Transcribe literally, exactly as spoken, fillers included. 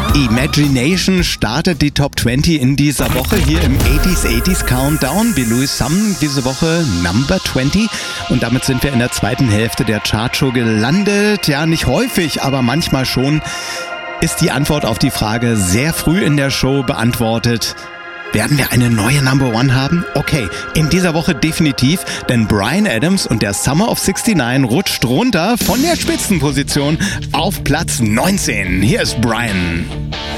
Imagination startet die Top zwanzig in dieser Woche hier im achtziger achtziger Countdown. Belouis Sum diese Woche Number zwanzig und damit sind wir in der zweiten Hälfte der Chartshow gelandet. Ja, nicht häufig, aber manchmal schon ist die Antwort auf die Frage sehr früh in der Show beantwortet. Werden wir eine neue Number One haben? Okay, in dieser Woche definitiv, denn Bryan Adams und der Summer of neunundsiebzig rutscht runter von der Spitzenposition auf Platz neunzehn. Hier ist Bryan.